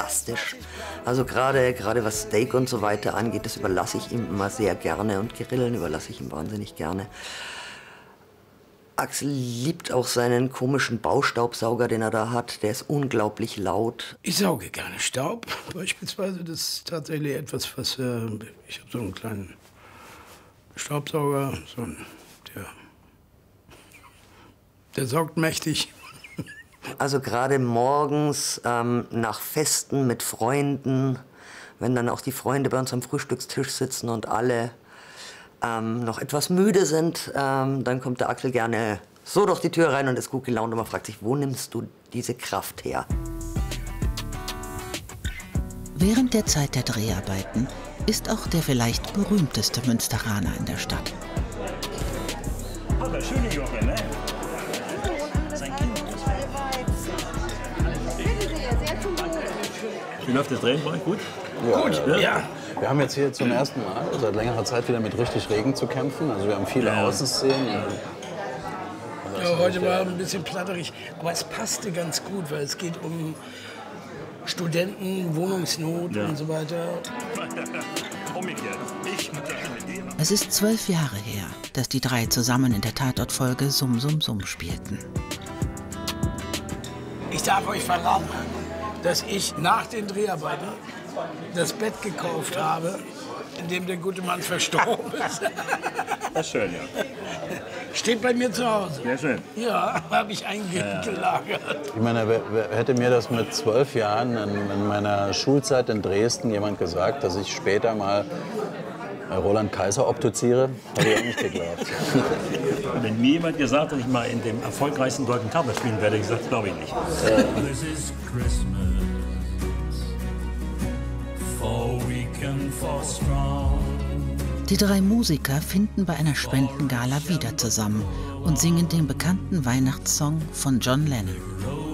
fantastisch. Also gerade was Steak und so weiter angeht, das überlasse ich ihm immer sehr gerne und Grillen überlasse ich ihm wahnsinnig gerne. Axel liebt auch seinen komischen Baustaubsauger, den er da hat. Der ist unglaublich laut. Ich sauge gerne Staub, beispielsweise. Das ist tatsächlich etwas, was ich habe so einen kleinen Staubsauger, der saugt mächtig. Also gerade morgens nach Festen mit Freunden, wenn dann auch die Freunde bei uns am Frühstückstisch sitzen und alle noch etwas müde sind, dann kommt der Axel gerne so durch die Tür rein und ist gut gelaunt und man fragt sich, wo nimmst du diese Kraft her? Während der Zeit der Dreharbeiten ist auch der vielleicht berühmteste Münsteraner in der Stadt. Aber schöne Joche, ne? Wie läuft das Drehen bei euch? Gut? Ja, Gut, ja. Wir haben jetzt hier zum ersten Mal seit längerer Zeit wieder mit richtig Regen zu kämpfen. Also wir haben viele Außenszenen. Ja, heute war ein bisschen platterig, aber es passte ganz gut, weil es geht um Studenten, Wohnungsnot und so weiter. Es ist 12 Jahre her, dass die drei zusammen in der Tatortfolge Summ, Summ, Summ spielten. Ich darf euch verraten, dass ich nach den Dreharbeiten das Bett gekauft habe, in dem der gute Mann verstorben ist. Das ist schön, ja. Steht bei mir zu Hause. Sehr schön. Ja, habe ich eingelagert. Ich meine, wer hätte mir das mit 12 Jahren in meiner Schulzeit in Dresden jemand gesagt, dass ich später mal Roland Kaiser obduziere? Habe ich auch nicht geglaubt. Wenn mir jemand gesagt hat, dass ich mal in dem erfolgreichsten deutschen Theater spielen werde, hätte ich gesagt, glaube ich nicht. This is Christmas for weak and for strong. Die drei Musiker finden bei einer Spendengala wieder zusammen und singen den bekannten Weihnachtssong von John Lennon.